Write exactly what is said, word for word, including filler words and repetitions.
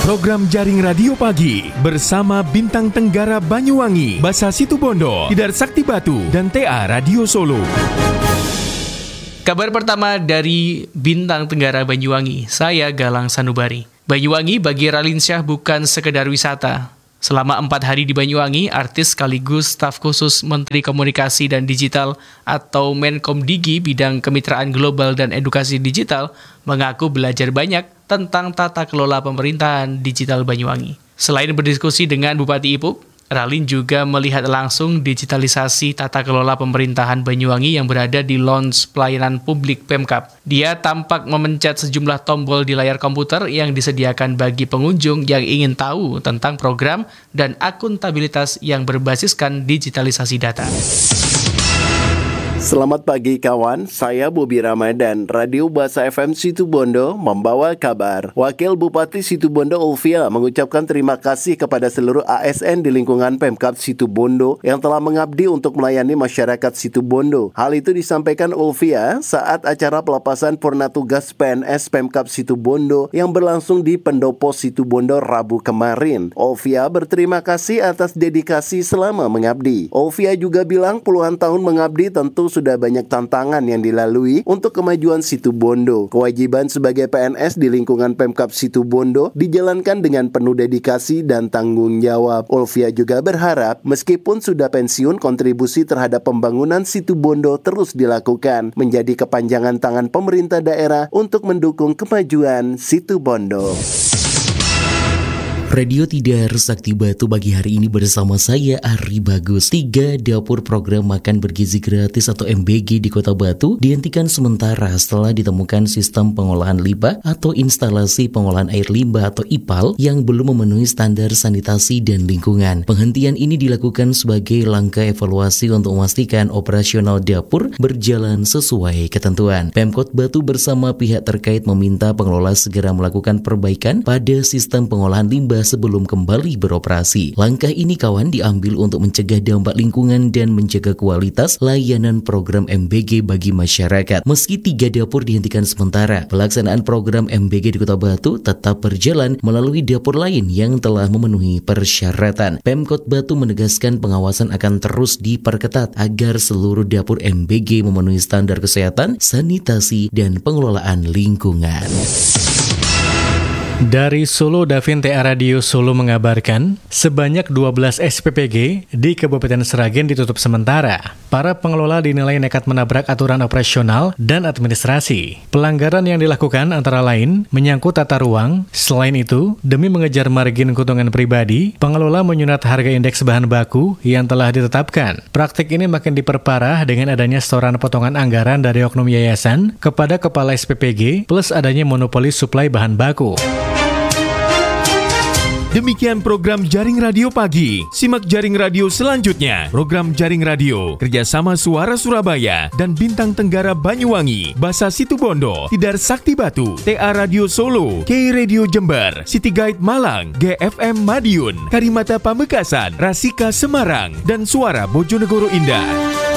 Program Jaring Radio Pagi bersama Bintang Tenggara Banyuwangi, Basa Situbondo, Tidar Sakti Batu, dan T A Radio Solo. Kabar pertama dari Bintang Tenggara Banyuwangi, saya Galang Sanubari. Banyuwangi bagi Ralinsyah bukan sekedar wisata. Selama empat hari di Banyuwangi, artis sekaligus staf khusus Menteri Komunikasi dan Digital atau Menkomdigi bidang kemitraan global dan edukasi digital mengaku belajar banyak tentang tata kelola pemerintahan digital Banyuwangi. Selain berdiskusi dengan Bupati Ipuk, Ralin juga melihat langsung digitalisasi tata kelola pemerintahan Banyuwangi yang berada di Lounge Pelayanan Publik Pemkab. Dia tampak memencet sejumlah tombol di layar komputer yang disediakan bagi pengunjung yang ingin tahu tentang program dan akuntabilitas yang berbasiskan digitalisasi data. Selamat pagi kawan, saya Bobi Ramadan, Radio Basa F M Situbondo membawa kabar. Wakil Bupati Situbondo Ulfia mengucapkan terima kasih kepada seluruh A S N di lingkungan Pemkab Situbondo yang telah mengabdi untuk melayani masyarakat Situbondo. Hal itu disampaikan Ulfia saat acara pelepasan purna tugas P N S Pemkab Situbondo yang berlangsung di Pendopo Situbondo Rabu kemarin. Ulfia berterima kasih atas dedikasi selama mengabdi. Ulfia juga bilang puluhan tahun mengabdi tentu sudah banyak tantangan yang dilalui untuk kemajuan Situbondo. Kewajiban sebagai P N S di lingkungan Pemkab Situbondo dijalankan dengan penuh dedikasi dan tanggung jawab. Ulfia juga berharap meskipun sudah pensiun, kontribusi terhadap pembangunan Situbondo terus dilakukan, menjadi kepanjangan tangan pemerintah daerah untuk mendukung kemajuan Situbondo. Radio Tidar Sakti Batu pagi hari ini bersama saya Ari Bagus. Tiga dapur program makan bergizi gratis atau M B G di Kota Batu dihentikan sementara setelah ditemukan sistem pengolahan limbah atau instalasi pengolahan air limbah atau I P A L yang belum memenuhi standar sanitasi dan lingkungan. Penghentian ini dilakukan sebagai langkah evaluasi untuk memastikan operasional dapur berjalan sesuai ketentuan. Pemkot Batu bersama pihak terkait meminta pengelola segera melakukan perbaikan pada sistem pengolahan limbah sebelum kembali beroperasi. Langkah ini kawan diambil untuk mencegah dampak lingkungan dan menjaga kualitas layanan program M B G bagi masyarakat. Meski tiga dapur dihentikan sementara, pelaksanaan program M B G di Kota Batu tetap berjalan melalui dapur lain yang telah memenuhi persyaratan. Pemkot Batu menegaskan pengawasan akan terus diperketat agar seluruh dapur M B G memenuhi standar kesehatan, sanitasi, dan pengelolaan lingkungan. Dari Solo, Davin T A Radio Solo mengabarkan, sebanyak dua belas S P P G di Kabupaten Sragen ditutup sementara. Para pengelola dinilai nekat menabrak aturan operasional dan administrasi. Pelanggaran yang dilakukan antara lain menyangkut tata ruang. Selain itu, demi mengejar margin keuntungan pribadi, pengelola menyunat harga indeks bahan baku yang telah ditetapkan. Praktik ini makin diperparah dengan adanya setoran potongan anggaran dari oknum yayasan kepada kepala S P P G plus adanya monopoli suplai bahan baku. Demikian program Jaring Radio Pagi. Simak Jaring Radio selanjutnya. Program Jaring Radio kerjasama Suara Surabaya dan Bintang Tenggara Banyuwangi, Basa Situbondo, Tidar Sakti Batu, T A Radio Solo, K Radio Jember, City Guide Malang, G F M Madiun, Karimata Pamekasan, Rasika Semarang, dan Suara Bojonegoro Indah.